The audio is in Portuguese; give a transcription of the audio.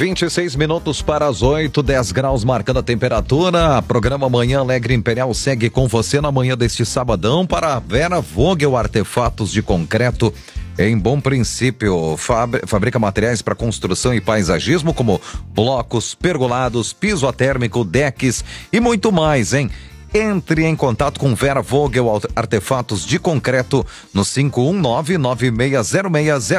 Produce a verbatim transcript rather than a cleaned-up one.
vinte e seis minutos para as oito, dez graus marcando a temperatura. Programa Manhã Alegre Imperial segue com você na manhã deste sabadão para a Vera Vogel Artefatos de Concreto. Em Bom Princípio, fabrica materiais para construção e paisagismo como blocos, pergolados, piso térmico, decks e muito mais, hein? Entre em contato com Vera Vogel Artefatos de Concreto no cinco um nove, nove seis zero seis zero